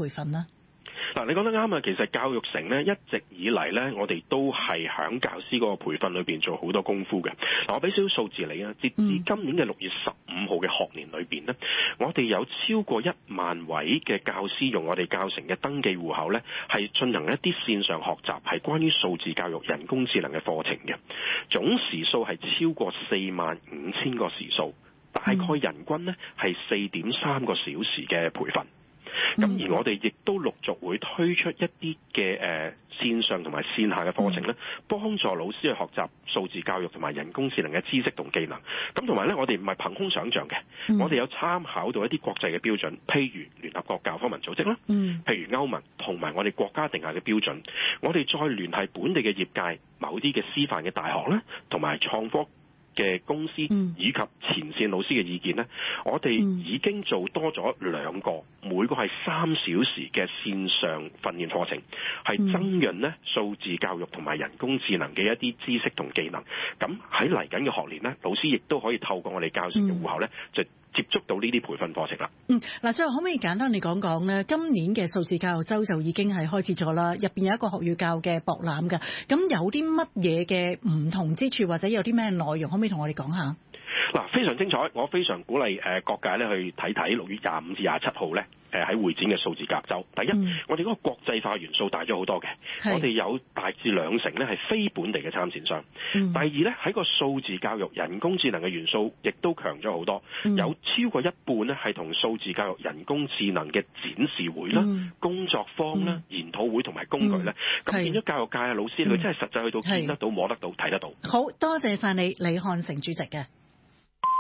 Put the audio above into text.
培訓呢？ 嗱，你講得啱啊！其實教育城咧一直以嚟咧，我哋都係響教師嗰個培訓裏邊做好多功夫嘅。嗱，我俾少少數字你啊，截至今年嘅6月15號嘅學年裏邊咧，我哋有超過1萬位嘅教師用我哋教城嘅登記戶口咧，係進行一啲線上學習，係關於數字教育、人工智能嘅課程嘅。總時數係超過45,000個時數，大概人均咧係4.3個小時嘅培訓。咁而我哋亦都陸續會推出一啲嘅線上同埋線下嘅課程咧，幫助老師去學習數字教育同埋人工智能嘅知識同技能。咁同埋咧，我哋唔係憑空想像嘅，我哋有參考到一啲國際嘅標準，譬如聯合國教科文組織啦，譬如歐盟同埋我哋國家定下嘅標準。我哋再聯繫本地嘅業界、某啲嘅師範嘅大學咧，同埋創科嘅公司以及前線老師嘅意見呢，我哋已經做多咗2個，每個係3小時嘅線上訓練課程，係增潤呢數字教育同埋人工智能嘅一啲知識同技能。咁喺嚟緊嘅學年呢，老師亦都可以透過我哋教城嘅戶口呢，就接觸到呢啲培訓課程啦。 嗱，最後可唔可以簡單你講講呢？今年嘅數字教育週就已經係開始咗啦，入邊有一個學與教嘅博覽嘅，咁有啲乜嘢嘅唔同之處，或者有啲咩內容，可唔可以同我哋講下？ 嗱，非常精彩，我非常鼓勵各界咧去睇睇6月25至27號咧喺會展嘅數字教育週。第一，我哋嗰個國際化元素大咗好多嘅，我哋有大致2成咧係非本地嘅參展商。第二咧，喺個數字教育、人工智能嘅元素亦都強咗好多，有超過一半咧係同數字教育、人工智能嘅展示會啦、工作坊啦、研討會同埋工具咧，咁變咗教育界嘅老師佢真係實際去到見得到、摸得到、睇得到。 好多謝晒你，李漢城主席嘅。